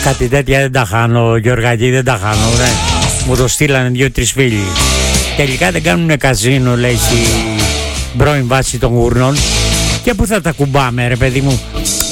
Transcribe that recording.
Κάτι τέτοια δεν τα χάνω, Γιωργάκη, δεν τα χάνω, ναι. Μου το στείλανε 2-3 φίλοι. Τελικά δεν κάνουνε καζίνο, λέει, στη πρώην βάση των Γουρνών. Και πού θα τα κουμπάμε, ρε παιδί μου?